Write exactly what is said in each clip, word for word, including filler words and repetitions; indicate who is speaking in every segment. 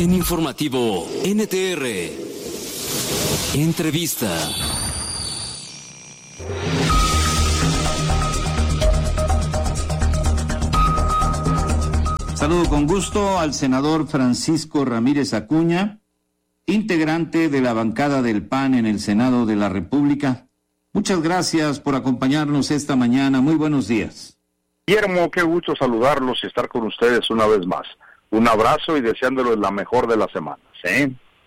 Speaker 1: En Informativo N T R. Entrevista.
Speaker 2: Saludo con gusto al senador Francisco Ramírez Acuña, integrante de la bancada del P A N en el Senado de la República. Muchas gracias por acompañarnos esta mañana. Muy buenos días.
Speaker 3: Guillermo, qué gusto saludarlos y estar con ustedes una vez más. Un abrazo y deseándoles la mejor de las semanas, ¿eh?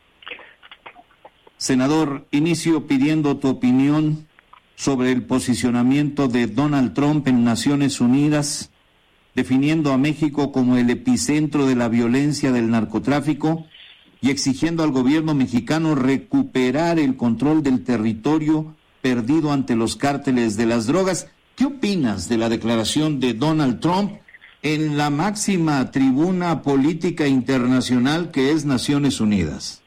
Speaker 2: Senador, inicio pidiendo tu opinión sobre el posicionamiento de Donald Trump en Naciones Unidas, definiendo a México como el epicentro de la violencia del narcotráfico y exigiendo al gobierno mexicano recuperar el control del territorio perdido ante los cárteles de las drogas. ¿Qué opinas de la declaración de Donald Trump en la máxima tribuna política internacional que es Naciones Unidas?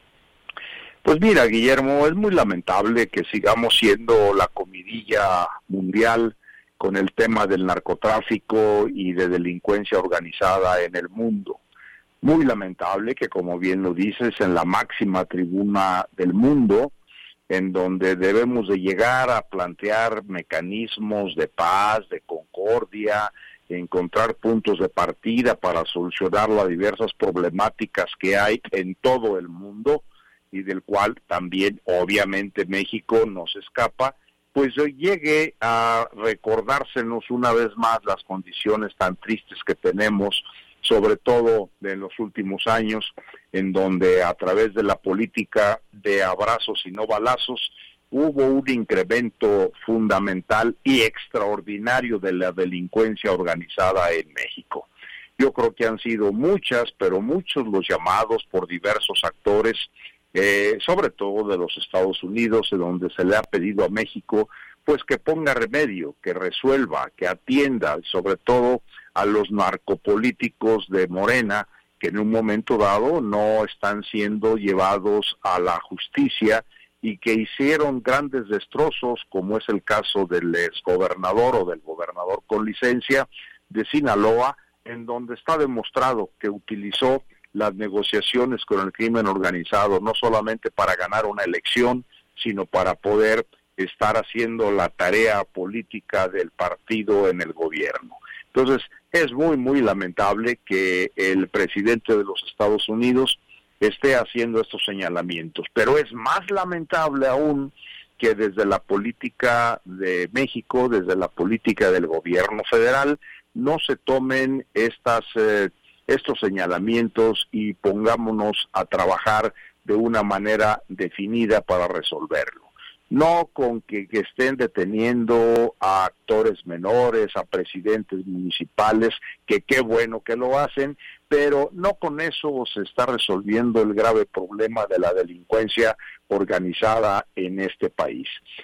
Speaker 3: Pues mira, Guillermo, es muy lamentable que sigamos siendo la comidilla mundial con el tema del narcotráfico y de delincuencia organizada en el mundo. Muy lamentable que, como bien lo dices, en la máxima tribuna del mundo, en donde debemos de llegar a plantear mecanismos de paz, de concordia, encontrar puntos de partida para solucionar las diversas problemáticas que hay en todo el mundo y del cual también obviamente México no se escapa, pues hoy llegue a recordársenos una vez más las condiciones tan tristes que tenemos, sobre todo en los últimos años, en donde a través de la política de abrazos y no balazos, hubo un incremento fundamental y extraordinario de la delincuencia organizada en México. Yo creo que han sido muchas, pero muchos los llamados por diversos actores, eh, sobre todo de los Estados Unidos, en donde se le ha pedido a México pues que ponga remedio, que resuelva, que atienda, sobre todo a los narcopolíticos de Morena, que en un momento dado no están siendo llevados a la justicia y que hicieron grandes destrozos, como es el caso del exgobernador o del gobernador con licencia de Sinaloa, en donde está demostrado que utilizó las negociaciones con el crimen organizado, no solamente para ganar una elección, sino para poder estar haciendo la tarea política del partido en el gobierno. Entonces, es muy, muy lamentable que el presidente de los Estados Unidos esté haciendo estos señalamientos, pero es más lamentable aún que desde la política de México, desde la política del gobierno federal, no se tomen estas eh, estos señalamientos y pongámonos a trabajar de una manera definida para resolverlo. No con que, que estén deteniendo a actores menores, a presidentes municipales, que qué bueno que lo hacen, pero no con eso se está resolviendo el grave problema de la delincuencia organizada en este país.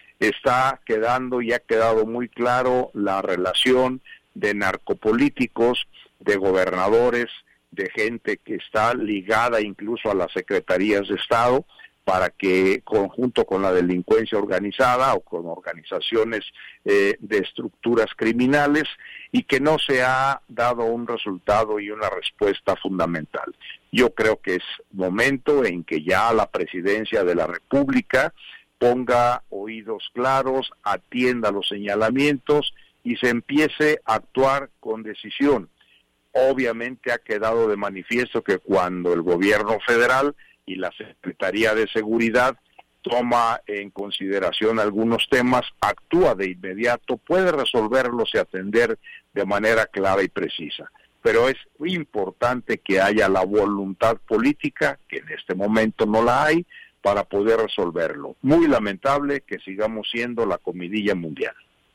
Speaker 3: Está quedando y ha quedado muy claro la relación de narcopolíticos, de gobernadores, de gente que está ligada incluso a las secretarías de Estado, para que conjunto con la delincuencia organizada o con organizaciones eh, de estructuras criminales, y que no se ha dado un resultado y una respuesta fundamental. Yo creo que es momento en que ya la presidencia de la República ponga oídos claros, atienda los señalamientos y se empiece a actuar con decisión. Obviamente ha quedado de manifiesto que cuando el gobierno federal y la Secretaría de Seguridad toma en consideración algunos temas, actúa de inmediato, puede resolverlos y atender de manera clara y precisa. Pero es importante que haya la voluntad política, que en este momento no la hay, para poder resolverlo. Muy lamentable que sigamos siendo la comidilla mundial.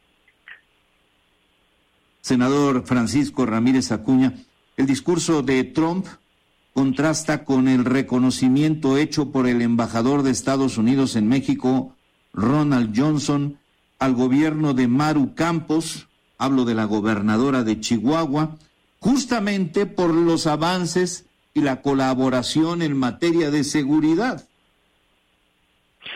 Speaker 2: Senador Francisco Ramírez Acuña, el discurso de Trump contrasta con el reconocimiento hecho por el embajador de Estados Unidos en México, Ronald Johnson, al gobierno de Maru Campos, hablo de la gobernadora de Chihuahua, justamente por los avances y la colaboración en materia de seguridad.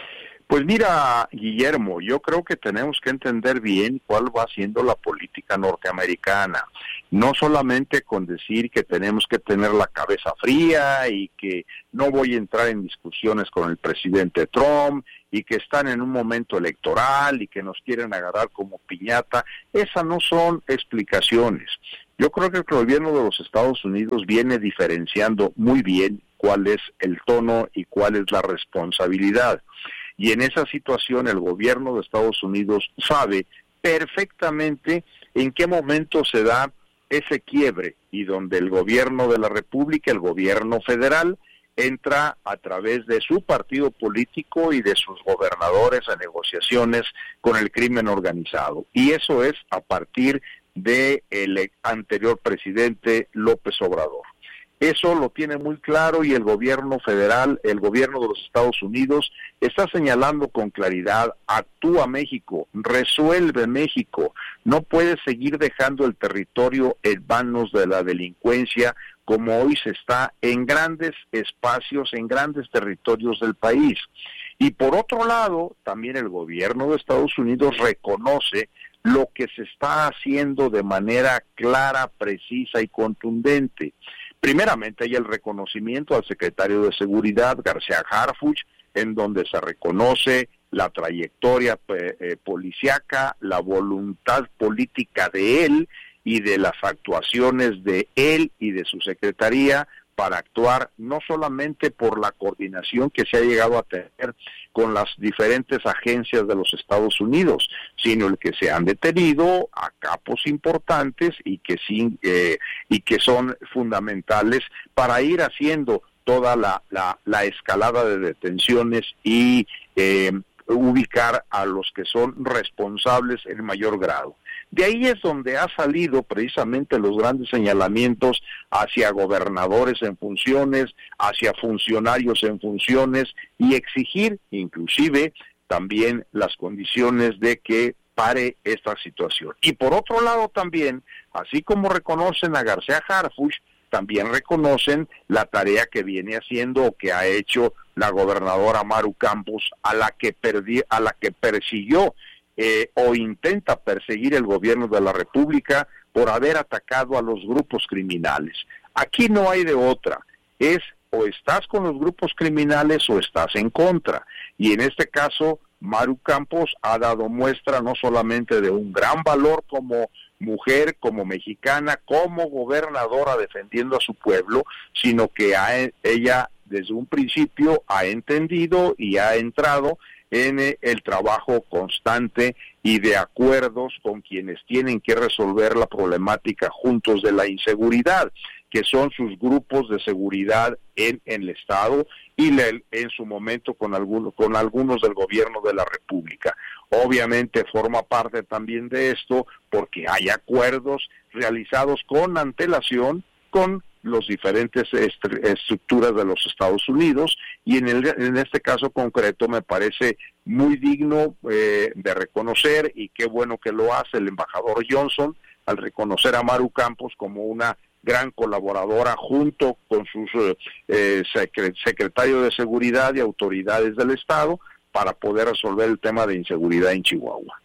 Speaker 3: Pues mira, Guillermo, yo creo que tenemos que entender bien cuál va siendo la política norteamericana. No solamente con decir que tenemos que tener la cabeza fría y que no voy a entrar en discusiones con el presidente Trump y que están en un momento electoral y que nos quieren agarrar como piñata. Esas no son explicaciones. Yo creo que el gobierno de los Estados Unidos viene diferenciando muy bien cuál es el tono y cuál es la responsabilidad. Y en esa situación el gobierno de Estados Unidos sabe perfectamente en qué momento se da ese quiebre y donde el gobierno de la República, el gobierno federal, entra a través de su partido político y de sus gobernadores a negociaciones con el crimen organizado. Y eso es a partir del anterior presidente López Obrador. Eso lo tiene muy claro y el gobierno federal, el gobierno de los Estados Unidos, está señalando con claridad: actúa México, resuelve México, no puede seguir dejando el territorio en manos de la delincuencia como hoy se está en grandes espacios, en grandes territorios del país. Y por otro lado, también el gobierno de Estados Unidos reconoce lo que se está haciendo de manera clara, precisa y contundente. Primeramente hay el reconocimiento al secretario de Seguridad, García Harfuch, en donde se reconoce la trayectoria eh, policíaca, la voluntad política de él y de las actuaciones de él y de su secretaría para actuar no solamente por la coordinación que se ha llegado a tener con las diferentes agencias de los Estados Unidos, sino el que se han detenido a capos importantes y que sí, eh, y que son fundamentales para ir haciendo toda la, la, la escalada de detenciones y eh, ubicar a los que son responsables en mayor grado. De ahí es donde ha salido precisamente los grandes señalamientos hacia gobernadores en funciones, hacia funcionarios en funciones y exigir inclusive también las condiciones de que pare esta situación. Y por otro lado también, así como reconocen a García Harfuch, también reconocen la tarea que viene haciendo o que ha hecho la gobernadora Maru Campos, a la que perdi, a la que persiguió Eh, o intenta perseguir el gobierno de la República por haber atacado a los grupos criminales. Aquí no hay de otra, es o estás con los grupos criminales o estás en contra, y en este caso Maru Campos ha dado muestra no solamente de un gran valor como mujer, como mexicana, como gobernadora defendiendo a su pueblo, sino que ha, ella desde un principio ha entendido y ha entrado en el trabajo constante y de acuerdos con quienes tienen que resolver la problemática juntos de la inseguridad, que son sus grupos de seguridad en, en el Estado y le, en su momento con algunos, con algunos del gobierno de la República. Obviamente forma parte también de esto porque hay acuerdos realizados con antelación con los diferentes est- estructuras de los Estados Unidos y en, el, en este caso concreto me parece muy digno eh, de reconocer y qué bueno que lo hace el embajador Johnson al reconocer a Maru Campos como una gran colaboradora junto con sus eh, secre- secretarios de Seguridad y autoridades del Estado para poder resolver el tema de inseguridad en Chihuahua.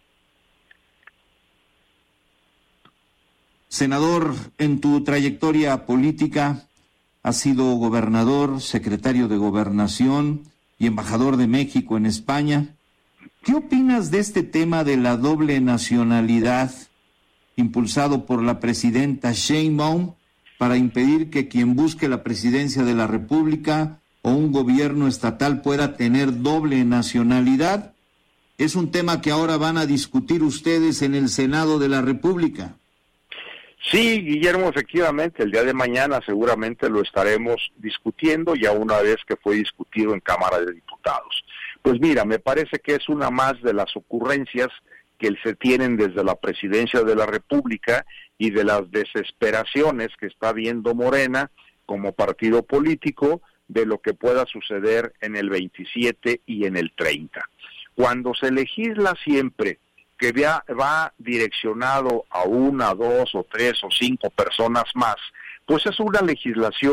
Speaker 2: Senador, en tu trayectoria política has sido gobernador, secretario de Gobernación y embajador de México en España. ¿Qué opinas de este tema de la doble nacionalidad impulsado por la presidenta Sheinbaum para impedir que quien busque la presidencia de la República o un gobierno estatal pueda tener doble nacionalidad? Es un tema que ahora van a discutir ustedes en el Senado de la República.
Speaker 3: Sí, Guillermo, efectivamente, el día de mañana seguramente lo estaremos discutiendo ya una vez que fue discutido en Cámara de Diputados. Pues mira, me parece que es una más de las ocurrencias que se tienen desde la Presidencia de la República y de las desesperaciones que está viendo Morena como partido político de lo que pueda suceder en el veintisiete y en el treinta. Cuando se legisla siempre que va, va direccionado a una, dos o tres o cinco personas más, pues es una legislación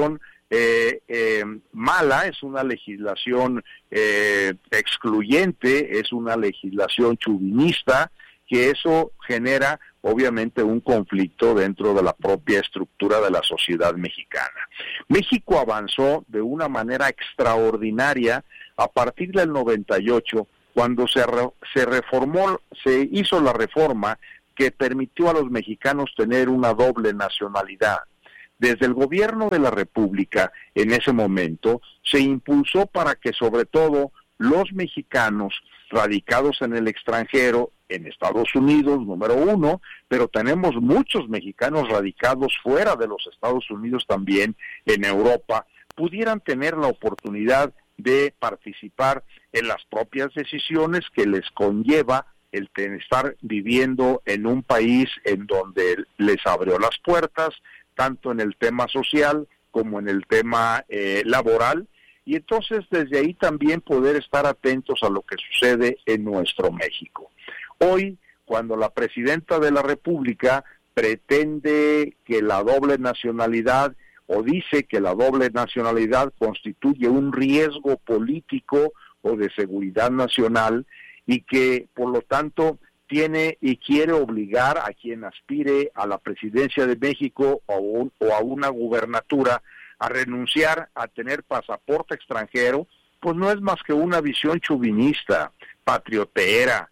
Speaker 3: eh, eh, mala, es una legislación eh, excluyente, es una legislación chauvinista, que eso genera obviamente un conflicto dentro de la propia estructura de la sociedad mexicana. México avanzó de una manera extraordinaria a partir del noventa y ocho, cuando se, re, se reformó, se hizo la reforma que permitió a los mexicanos tener una doble nacionalidad. Desde el gobierno de la República, en ese momento, se impulsó para que sobre todo los mexicanos radicados en el extranjero, en Estados Unidos, número uno, pero tenemos muchos mexicanos radicados fuera de los Estados Unidos también, en Europa, pudieran tener la oportunidad de participar en las propias decisiones que les conlleva el estar viviendo en un país en donde les abrió las puertas, tanto en el tema social como en el tema eh, laboral, y entonces desde ahí también poder estar atentos a lo que sucede en nuestro México. Hoy, cuando la presidenta de la República pretende que la doble nacionalidad, o dice que la doble nacionalidad constituye un riesgo político o de seguridad nacional, y que por lo tanto tiene y quiere obligar a quien aspire a la presidencia de México o, un, o a una gubernatura a renunciar a tener pasaporte extranjero, pues no es más que una visión chauvinista, patriotera,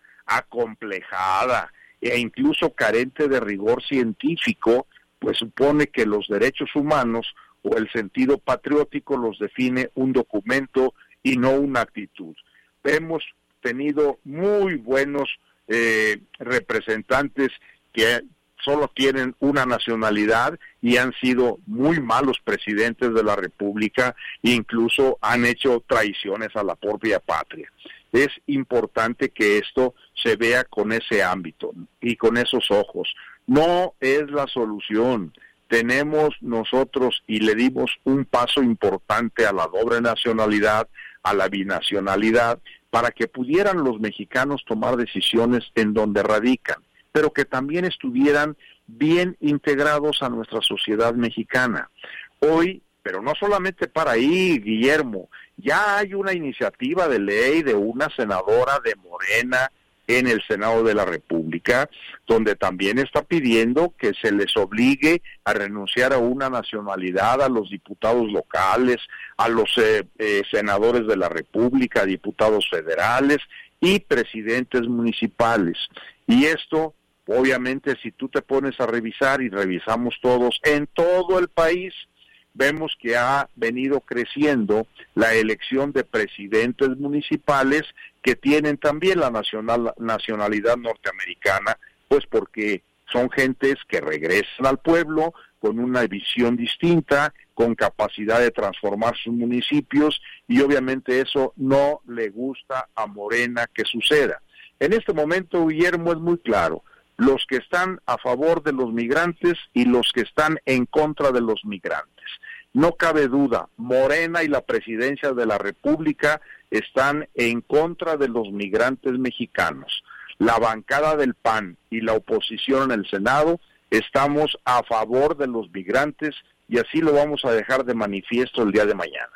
Speaker 3: acomplejada e incluso carente de rigor científico, pues supone que los derechos humanos o el sentido patriótico los define un documento y no una actitud. Hemos tenido muy buenos eh, representantes que solo tienen una nacionalidad y han sido muy malos presidentes de la República e incluso han hecho traiciones a la propia patria. Es importante que esto se vea con ese ámbito y con esos ojos. No es la solución. Tenemos nosotros, y le dimos un paso importante a la doble nacionalidad, a la binacionalidad, para que pudieran los mexicanos tomar decisiones en donde radican, pero que también estuvieran bien integrados a nuestra sociedad mexicana. Hoy, pero no solamente para ahí, Guillermo, ya hay una iniciativa de ley de una senadora de Morena en el Senado de la República, donde también está pidiendo que se les obligue a renunciar a una nacionalidad a los diputados locales, a los eh, eh, senadores de la República, diputados federales y presidentes municipales. Y esto, obviamente, si tú te pones a revisar, y revisamos todos en todo el país, vemos que ha venido creciendo la elección de presidentes municipales que tienen también la nacional, nacionalidad norteamericana, pues porque son gentes que regresan al pueblo con una visión distinta, con capacidad de transformar sus municipios, y obviamente eso no le gusta a Morena que suceda. En este momento, Guillermo, es muy claro, los que están a favor de los migrantes y los que están en contra de los migrantes. No cabe duda, Morena y la presidencia de la República están en contra de los migrantes mexicanos. La bancada del P A N y la oposición en el Senado estamos a favor de los migrantes, y así lo vamos a dejar de manifiesto el día de mañana.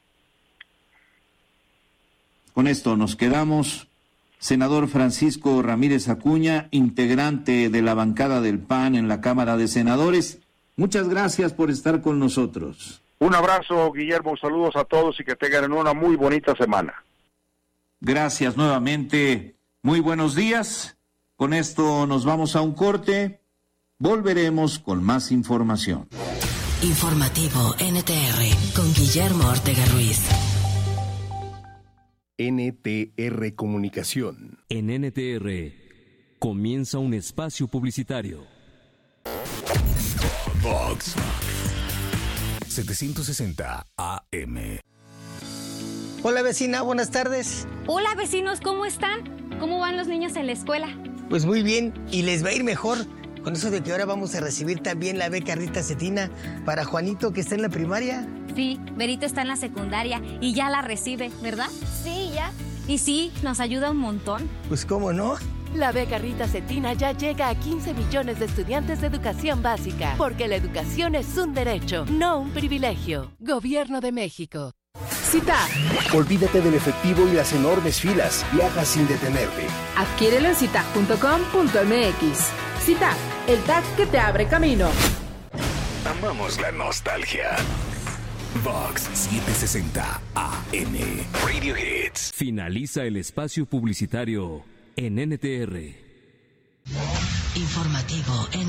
Speaker 2: Con esto nos quedamos. Senador Francisco Ramírez Acuña, integrante de la bancada del P A N en la Cámara de Senadores, muchas gracias por estar con nosotros.
Speaker 3: Un abrazo, Guillermo, saludos a todos y que tengan una muy bonita semana.
Speaker 2: Gracias nuevamente, muy buenos días. Con esto nos vamos a un corte, volveremos con más información.
Speaker 4: Informativo N T R con Guillermo Ortega Ruiz.
Speaker 5: N T R Comunicación.
Speaker 1: En N T R comienza un espacio publicitario.
Speaker 5: Vox setecientos sesenta A M.
Speaker 6: Hola vecina, buenas tardes.
Speaker 7: Hola vecinos, ¿cómo están? ¿Cómo van los niños en la escuela?
Speaker 6: Pues muy bien, y les va a ir mejor con eso de que ahora vamos a recibir también la beca Rita Cetina para Juanito, que está en la primaria.
Speaker 7: Sí, Berito está en la secundaria y ya la recibe, ¿verdad?
Speaker 8: Sí, ya.
Speaker 7: Y sí, nos ayuda un montón.
Speaker 6: Pues cómo no.
Speaker 8: La beca Rita Cetina ya llega a quince millones de estudiantes de educación básica, porque la educación es un derecho, no un privilegio. Gobierno de México.
Speaker 9: Citac.
Speaker 5: Olvídate del efectivo y las enormes filas. Viaja sin detenerte.
Speaker 9: Adquiérelo en citac punto com punto m x. Citac, el T A C que te abre camino.
Speaker 5: Amamos la nostalgia. Vox setecientos sesenta A M. Radio Hits.
Speaker 1: Finaliza el espacio publicitario en N T R.
Speaker 4: Informativo N